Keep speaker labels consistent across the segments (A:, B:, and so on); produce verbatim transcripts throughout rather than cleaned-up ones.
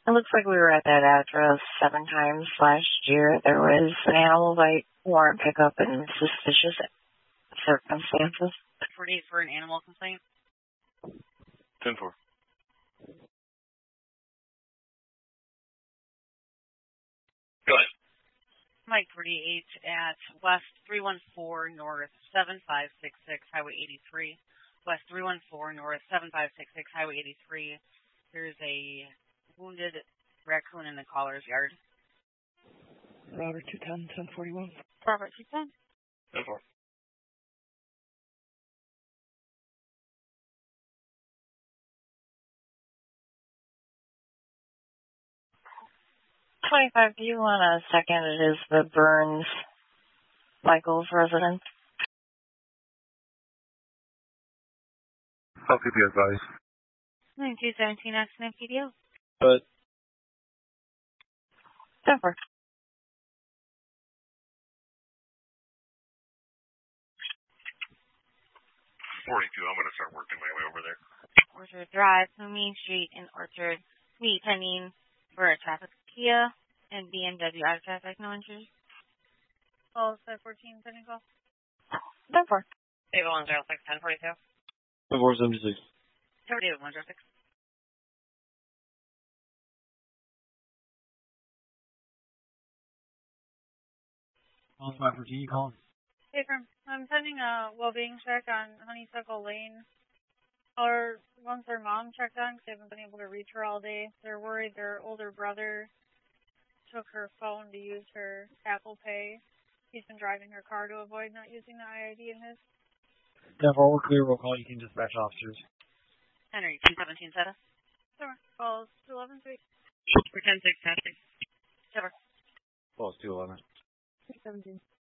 A: It looks like we were at that address seven times last year. There was an animal bite warrant pickup in suspicious circumstances.
B: forty-eight for an animal complaint.
C: ten four. Go ahead.
B: Mike forty-eight at West three one four North seven five six six Highway eighty-three. West three one four North seven five six six Highway eighty-three. There's a wounded raccoon in the caller's yard.
D: Robert two ten, ten forty-one.
B: Robert two ten.
C: ten four.
A: twenty-five, do you want a second? It is the Burns Michaels residence.
C: I'll keep you advised.
B: two seventeen accident P D O.
C: But.
A: ten four.
C: forty-two, I'm going to start working my way over there.
B: Orchard Drive, Main Street, and Orchard. We pending for a traffic Kia and B M W out of traffic, no injuries. Call five fourteen, pending call.
A: ten four.
B: David one zero six, ten forty-two.
C: ten four seventy-six.
B: David one zero six.
D: Call five fourteen, you calling?
B: Hey, firm. I'm sending a well-being check on Honeysuckle Lane. Or once their mom checked on because they haven't been able to reach her all day. They're worried their older brother took her phone to use her Apple Pay. He's been driving her car to avoid not using the I I D in his.
D: Therefore, we're clear. We'll call you. Can dispatch officers.
B: Henry, two seventeen, Seta. Sure. Calls two eleven, three. For ten six, testing. Sure.
C: Calls two eleven.
B: two seventeen.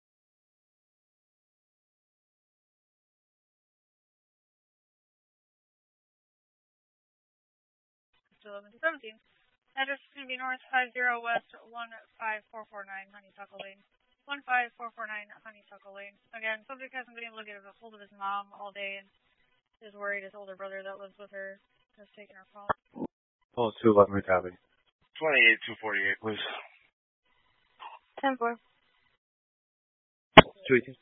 B: eleven to seventeen. Address is going to be North five zero West one five four four nine Honeysuckle Lane. one five four four nine Honeysuckle Lane. Again, subject hasn't been able to get a hold of his mom all day and is worried his older brother that lives with her has taken her phone.
C: Call two eleven, copy. twenty-eight, two forty-eight, please.
A: ten four.
C: two eighteen.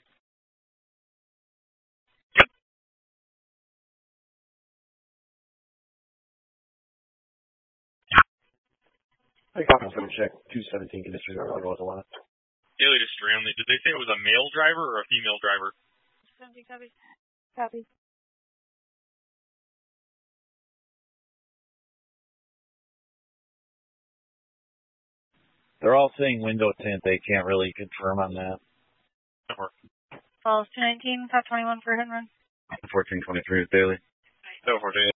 C: I got some check. two seventeen, condition or was a lot. Daily to Stranley. Did they say it was a male driver or a female driver?
B: seventeen, copy. Copy.
E: They're all saying window tint. They can't really confirm on that.
B: Calls two nineteen, top twenty-one for hit and run.
C: fourteen twenty-three is Daily. seven fourteen.